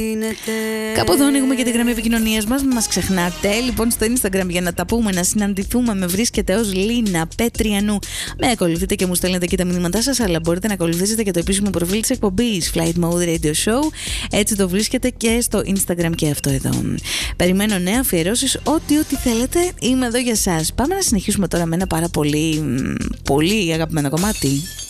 Κάπου εδώ ανοίγουμε και τη γραμμή επικοινωνίας μας. Μην μας ξεχνάτε. Λοιπόν, στο Instagram για να τα πούμε, να συναντηθούμε, με βρίσκεται ως Λίνα Πέτριανου. Με ακολουθείτε και μου στέλνετε εκεί τα μηνύματά σας, αλλά μπορείτε να ακολουθήσετε και το επίσημο προφίλ της εκπομπής Flight Mode Radio Show. Έτσι το βρίσκετε και στο Instagram και αυτό εδώ. Περιμένω νέα αφιερώσεις, ό,τι θέλετε. Είμαι εδώ για σας. Πάμε να συνεχίσουμε τώρα με ένα πάρα πολύ αγαπημένο κομμάτι.